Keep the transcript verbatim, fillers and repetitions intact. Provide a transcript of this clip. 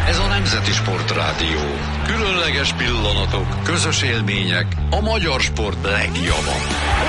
Ez a Nemzeti Sportrádió. Különleges pillanatok, közös élmények, a magyar sport legjava.